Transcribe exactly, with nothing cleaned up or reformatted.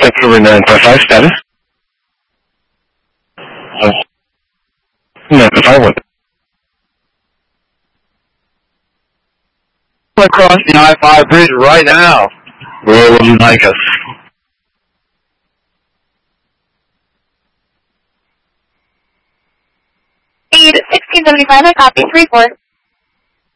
Vancouver nine five five, status? Uh, nine five five, one. Across the I five bridge right now. Where would you like us? Speed sixteen seventy-five, I copy, three four.